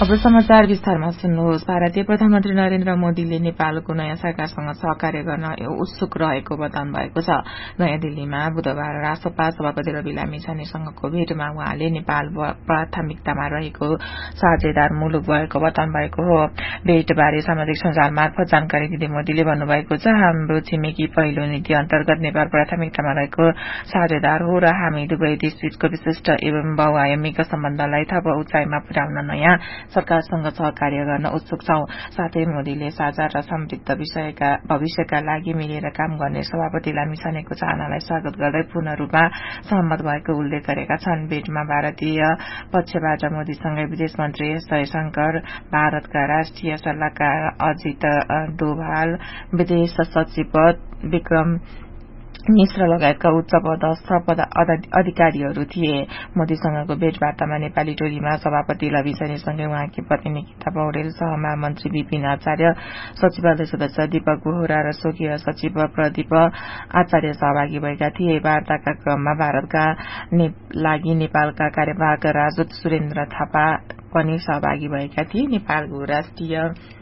अब समाचार विस्तारमा सुन्नुहोस्। भारतीय प्रधानमन्त्री नरेन्द्र मोदीले नेपालको नयाँ सरकारसँग सहकार्य गर्न उत्सुक रहेको बताउनु भएको छ। नयाँ दिल्लीमा बुधबार रासपा सभापति रवि लामिछानेसँगको भेटमा उहाँले नेपाल प्राथमिकतामा रहेको साझेदार मुलुक भएको बताउनु भएको हो। भेटबारे सामाजिक सञ्जाल मार्फत जानकारी दिँदै मोदीले भन्नुभएको छ, हाम्रो छिमेकी पहिलो नीति अन्तर्गत नेपाल प्राथमिकतामा रहेको साझेदार हो र हामी दुवै देशबीचको विशिष्ट एवं बहुआयामिक सम्बन्धलाई थप उचाइमा पुर्याउन नयाँ सरकारसँग सहकार्य गर्न उत्सुक छौं। साथै मोदीले साझा र समृद्ध भविष्यका लागि मिलेर काम गर्ने सभापति लामिछानेको चाहनालाई स्वागत गर्दै पूर्ण रूपमा सहमत भएको उल्लेख गरेका छन्। भेटमा भारतीय पक्षबाट मोदीसँगै विदेश मन्त्री एस जयशंकर, भारतका राष्ट्रिय सल्लाहकार अजित डोभाल, विदेश सचिव विक्रम मिश्र लगायतका उच्च पदस्थ अधिकारीहरू थिए। मोदीसँगको भेटवार्तामा नेपाली टोलीमा सभापति लामिछानेसँगै उहाँकी पत्नी निकिता पौडेल, सहमहामन्त्री विपिन आचार्य, सचिवालय सदस्य दीपक बोहरा र स्वकीय सचिव प्रदीप आचार्य सहभागी भएका थिए। वार्ताका क्रममा भारतका लागि नेपालका कार्यवाहक राजदूत सुरेन्द्र थापा पनि सहभागी भएका थिए। नेपालको राष्ट्रिय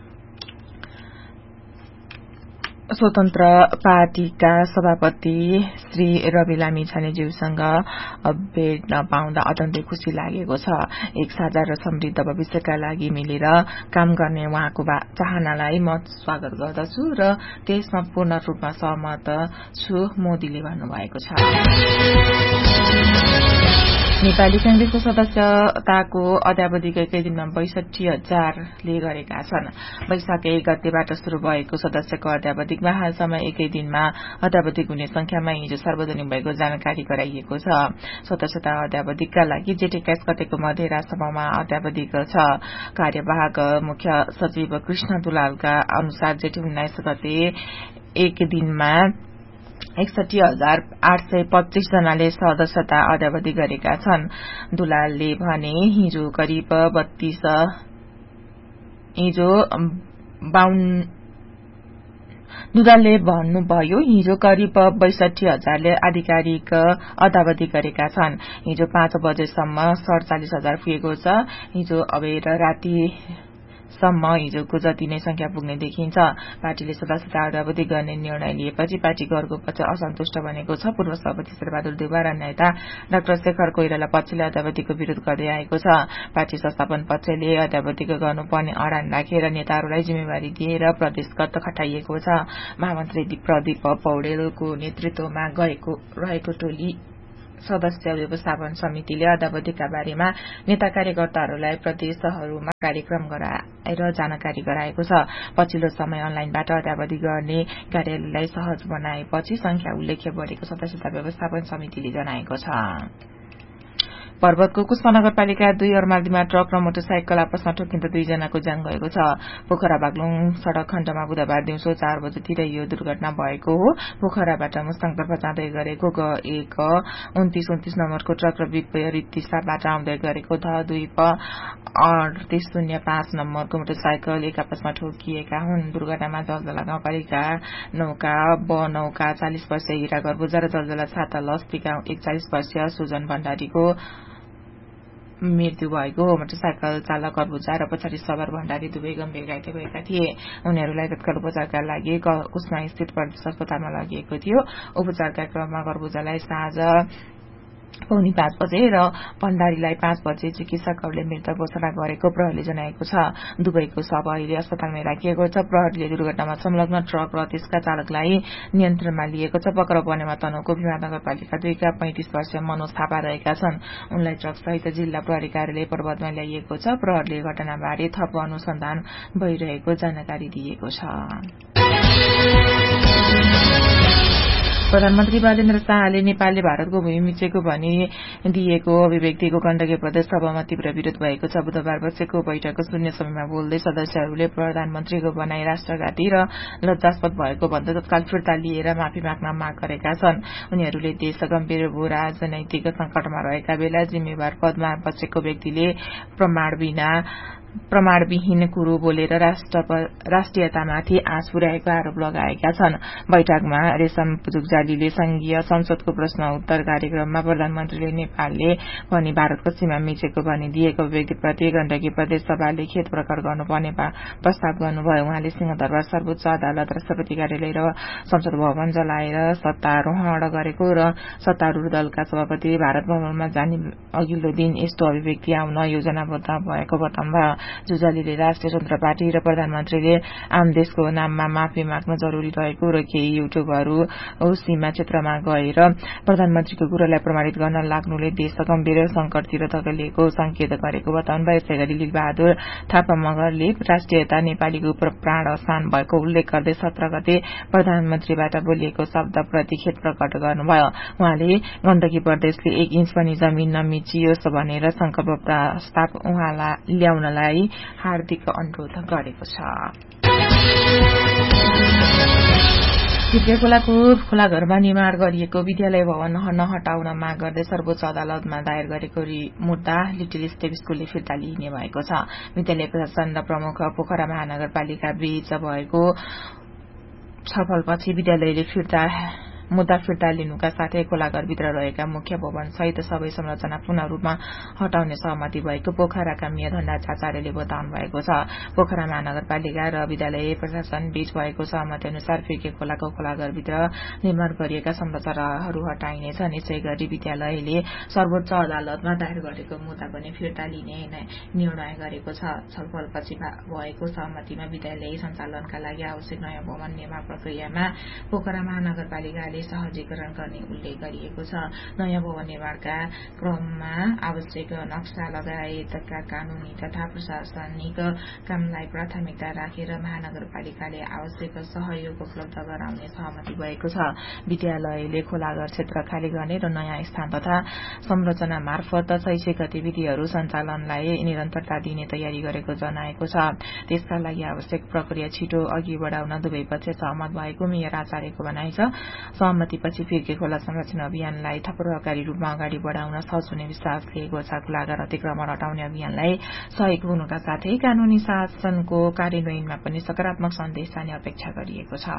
स्वतन्त्र पार्टीका सभापति श्री रवि लामिछानेज्यूसँग भेट्न पाउँदा अत्यन्तै खुशी लागेको छ। एक साझा र समृद्ध भविष्यका लागि मिलेर काम गर्ने उहाँको चाहनालाई म स्वागत गर्दछु र त्यसमा पूर्ण रूपमा सहमत छु, मोदीले भन्नुभएको छ। नेपाली कांग्रेसको सदस्यताको अद्यावधिको एकै दिनमा 62,000ले गरेका छन्। वैशाख 1 गतेबाट शुरू भएको सदस्यको अद्यावधिकमा हालसम्म एकै दिनमा अद्यावधिक हुने संख्यामा हिजो सार्वजनिक भएको जानकारी गराइएको छ। सदस्यता अद्यावधिकका लागि जेठ 21 गतेको मध्यरातसम्ममा अद्यावधिक छ। कार्यवाहक मुख्य सचिव कृष्ण दुलालका अनुसार जेठ 19 गते एक दिनमा 61,825 जनाले सदस्यता अद्यावधि गरेका छन्। दुलालले भने हिजो करिब 62,000ले आधिकारिक अद्यावधि गरेका छन्। हिजो 5 बजेसम्म 47,000 पुगेको छ। हिजो अबेर रातिसम्म हिजोको जति नै संख्या पुग्ने देखिन्छ। पार्टीले सदस्यता अद्यावधि गर्ने निर्णय लिएपछि पार्टीको अर्को पक्ष असन्तुष्ट बनेको छ। पूर्व सभापति शेरबहादुर देउवा र नेता डाक्टर शेखर कोइराला पक्षले अद्यावधिको विरोध गर्दै आएको छ। पार्टी संस्थापन पक्षले अद्यावधिको गर्नुपर्ने अडान राखेर नेताहरूलाई जिम्मेवारी दिएर प्रदेशगत खटाइएको छ। महामन्त्री प्रदीप पौडेलको नेतृत्वमा रहेको टोली सदस्य व्यवस्थापन समितिले अद्यावधिका बारेमा नेता कार्यकर्ताहरूलाई प्रदेशहरूमा कार्यक्रम गराएर जानकारी गराएको छ। पछिल्लो समय अनलाइनबाट अद्यावधि गर्ने कार्यालयलाई सहज बनाएपछि संख्या उल्लेख्य बढेको सदस्यता व्यवस्थापन समितिले जनाएको छ। पर्वतको कुष्मा नगरपालिका 2 अर्मालीमा ट्रक र मोटरसाइकल आपसमा ठोकिँदा 2 जनाको ज्यान गएको छ। पोखरा बागलुङ सड़क खण्डमा बुधबार दिउँसो 4 बजेतिर यो दुर्घटना भएको हो। पोखराबाट मुस्ताङतर्फ जाँदै गरेको एक 29 नम्बरको ट्रक र विपरीत दिशाबाट आउँदै गरेको 2-3805 नम्बरको मोटरसाइकल एक आपसमा ठोकिएका हुन्। दुर्घटनामा जलजला गाउँपालिका नौका ब नौका 40 वर्षीय हिरा गर्बुजा र जलजला छाता लस्तीका 41 वर्षीय सुजन भण्डारीको मृत्यु भएको हो। मोटरसाइकल चालक गर्बुजा र पछाडि सवार भण्डारी दुवै गम्भीर घाइते भएका थिए। उनीहरूलाई तत्काल उपचारका लागि कुष्मा स्थित प्रदेश अस्पतालमा लगिएको थियो। उपचारका क्रममा गर्बुजालाई साँझ 4:45 बजे र भण्डारीलाई 5 बजे चिकित्सकहरूले मृत घोषणा गरेको प्रहरीले जनाएको छ। दुवैको शव अहिले अस्पतालमै राखिएको छ। प्रहरीले दुर्घटनामा संलग्न ट्रक र त्यसका चालकलाई नियन्त्रणमा लिएको छ। पक्राउ पर्नेमा तनहुको भीमा नगरपालिका 2 का 35 वर्षीय मनोज थापा रहेका छन्। उनलाई ट्रकसहित जिल्ला प्रहरी कार्यालय पर्वतमा ल्याइएको छ। प्रहरीले घटनाबारे थप अनुसन्धान भइरहेको जानकारी दिएको छ। प्रधानमन्त्री बालेन्द्र शाहले नेपालले भारतको भूमि मिचेको भनी दिएको अभिव्यक्तिको गण्डकी प्रदेश सभामा तीव्र विरोध भएको छ। बुधबार बसेको बैठकको शून्य समयमा बोल्दै सदस्यहरूले प्रधानमन्त्रीको भनाई राष्ट्रघाती र लज्जास्पद भएको भन्दै तत्काल फिर्ता लिएर माफी माग्न माग गरेका छन्। उनीहरूले देश गम्भीर भू राजनैतिक संकटमा रहेका बेला जिम्मेवार पदमा बसेको व्यक्तिले प्रमाण बिना प्रमाणविहीन कुरो बोलेर राष्ट्रियतामाथि आँच पुर्याएको आरोप लगाएका छन्। बैठकमा रेशम पुजुकजालीले संघीय संसदको प्रश्न उत्तर कार्यक्रममा प्रधानमन्त्रीले नेपालले पनि भारतको सीमा मिचेको भनिदिएको व्यक्तिप्रति गण्डकी प्रदेश सभाले खेद प्रकट गर्नुपर्ने प्रस्ताव गर्नुभयो। उहाँले सिंहदरबार सर्वोच्च अदालत राष्ट्रपति कार्यालय र संसद भवन जलाएर सत्तारोहण गरेको र सत्तारूढ़ दलका सभापति भारत भवनमा जाने अघिल्लो दिन यस्तो अभिव्यक्ति आउन योजनाबद्ध भएको बताउनुभयो। जुजालीले राष्ट्रिय स्वतन्त्र पार्टी र प्रधानमन्त्रीले आम देशको नाममा माफी माग्न जरूरी रहेको र केही युट्युबहरू सीमा क्षेत्रमा गएर प्रधानमन्त्रीको कुरालाई प्रमाणित गर्न लाग्नुले देश गम्भीर संकटतिर धकेलिएको संकेत गरेको बताउनुभयो। यसै गरी लीलबहादुर थापा मगरले राष्ट्रियता नेपालीको प्राण सान भएको उल्लेख गर्दै 17 गते प्रधानमन्त्रीबाट बोलिएको शब्दप्रति खेद प्रकट गर्नुभयो। उहाँले गण्डकी प्रदेशले 1 इन्च पनि जमिन नमिचियोस् भनेर संकल्प प्रस्ताव उहाँलाई ल्याउनलाई हार्दिक अनुरोध गरेको छ। भित्रेखोलाको खोलाघरमा निर्माण गरिएको विद्यालय भवन नहटाउन माग गर्दै सर्वोच्च अदालतमा दायर गरेको मुद्दा लिटिल स्टेप स्कूलले फिर्ता लिने भएको छ। विद्यालय प्रशासन र प्रमुख पोखरा महानगरपालिका बीच भएको छलफलपछि विद्यालयले मुद्दा फिर्ता लिनुका साथै खोलाघरभित्र रहेका मुख्य भवन सहित सबै संरचना पुनः रूपमा हटाउने सहमति भएको पोखराका मेयर धण्डाचार्यले बताउनु भएको छ। पोखरा महानगरपालिका र विद्यालय प्रशासन बीच भएको सहमति अनुसार फिर्के खोलाको खोलाघरभित्र निर्माण गरिएका संरचनाहरू हटाइनेछन्। यसै गरी विद्यालयले सर्वोच्च अदालतमा दायर गरेको मुद्दा पनि फिर्ता लिने निर्णय गरेको छ। छलफलपछि भएको सहमतिमा विद्यालय सञ्चालनका लागि आवश्यक नयाँ भवन निर्माण प्रक्रियामा पोखरा महानगरपालिकाले सहजीकरण गर्ने उल्लेख गरिएको छ। नयाँ भवन निर्माणका क्रममा आवश्यक नक्सा लगायतका कानूनी तथा प्रशासनिक कामलाई प्राथमिकता राखेर महानगरपालिकाले आवश्यक सहयोग उपलब्ध गराउने सहमति भएको छ। विद्यालयले खोलाघर क्षेत्र खाली गर्ने र नयाँ स्थान तथा संरचना मार्फत शैक्षिक गतिविधिहरू सञ्चालनलाई निरन्तरता दिने तयारी गरेको जनाएको छ। त्यसका लागि आवश्यक प्रक्रिया छिटो अघि बढाउन दुवै पक्ष सहमत भएको मेयर आचार्यको भनाइ छ। सहमतिपछि फिर्के खोला संरक्षण अभियानलाई थप प्रभावकारी रूपमा अगाडि बढाउन सहज हुने विश्वास लिएको छ। खोलाघर अतिक्रमण हटाउने अभियानलाई सहयोग हुनुका साथै कानूनी शासनको कार्यान्वयनमा पनि सकारात्मक सन्देश जाने अपेक्षा गरिएको छ।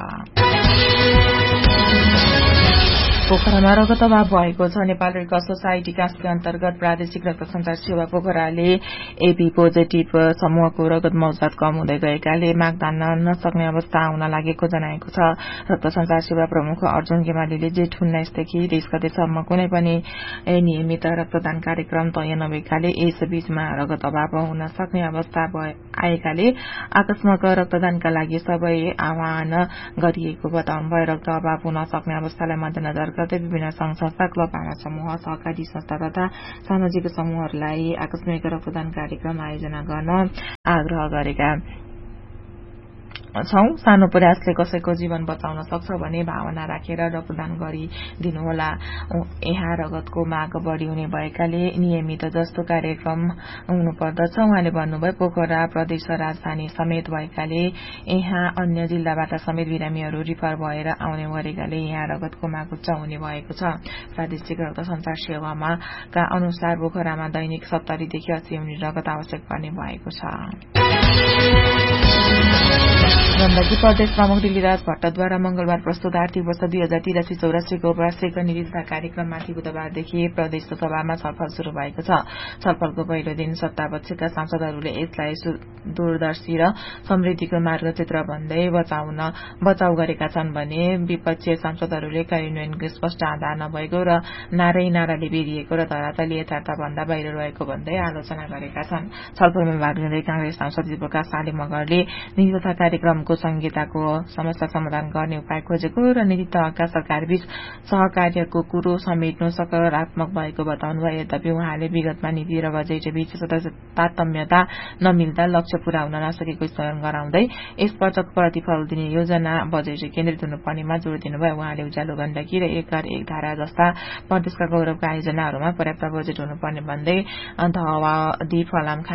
पोखरामा रगत अभाव भएको छ। Nepal red cross society Kaski अन्तर्गत प्रादेशिक रक्त संचार सेवा पोखराले एबी पोजिटिभ समूहको रगत मौजात कम हुँदै गएकाले मागदान नसक्ने अवस्था आउन लागेको जनाएको छ। रक्त संचार सेवा प्रमुख अर्जुन गेमालीले जेठ 19 देखि 30 गतेसम्म कुनै पनि नियमित रक्तदान कार्यक्रम तय नभएकाले यस बीचमा रगत अभाव हुन सक्ने अवस्था आएकाले आकस्मिक रक्तदानका लागि सबै आह्वान गरिएको बताउनुभयो। रक्त अभाव हुन सक्ने अवस्थालाई मध्यनजर गर्दै विभिन्न संघ संस्था, क्लब, भाडा समूह, सहकारी संस्था तथा सामाजिक समूहहरूलाई आकस्मिक रक्तदान कार्यक्रम आयोजना गर्न आग्रह गरेका छौं। सानो प्रयासले कसैको जीवन बचाउन सक्छ भने भावना राखेर रक्तदान गरिदिनुहोला। यहाँ रगतको माग बढ़ी हुने भएकाले नियमित जस्तो कार्यक्रम हुनुपर्दछ। उहाँले भन्नुभयो, पोखरा प्रदेश राजधानी समेत भएकाले यहाँ अन्य जिल्लाबाट समेत बिरामीहरू रिफर भएर आउने गरेकाले यहाँ रगतको माग उच्च हुने भएको छ। प्रादेशिक रक्त संचार सेवामा का अनुसार पोखरामा दैनिक 70 देखि 80 युनिट रगत आवश्यक पर्ने भएको छ। गण्डकी प्रदेश प्रमुख दिल्लीराज भट्टद्वारा मंगलबार प्रस्तुत आर्थिक वर्ष 2083-84 को वार्षिक निरीक्षण कार्यक्रममाथि बुधबारदेखि प्रदेश सभामा छलफल शुरू भएको छ। छलफलको पहिलो दिन सत्तापक्षका सांसदहरूले यसलाई दूरदर्शी र समृद्धिको मार्गचित्र भन्दै बचाउ गरेका छन् भने विपक्षी सांसदहरूले कार्यान्वयनको स्पष्ट आधार नभएको र नाराले बेरिएको र धरातल यथार्थ भन्दा बाहिर रहेको भन्दै आलोचना गरेका छन्। छलफलमा भाग लिँदै कांग्रेस सांसद प्रकाश साले मगरले नीति तथा कार्यक्रमको संहिताको समस्या समाधान गर्ने उपाय खोजेको र नीति तहका सरकारबीच सहकार्यको कुरो समेट्नु सकारात्मक भएको बताउनुभयो। यद्यपि उहाँले विगतमा नीति र बजेट बीच तारतम्यता नमिल्दा लक्ष्य पूरा हुन नसकेको स्मरण गराउँदै यसपटक प्रतिफल दिने योजना बजेट केन्द्रित हुनुपर्नेमा जोड़ दिनुभयो। उहाँले उज्यालो गण्डकी र एक घर एक धारा जस्ता प्रदेशका गौरवका आयोजनाहरूमा पर्याप्त बजेट हुनुपर्ने भन्दै दहवादी फलाम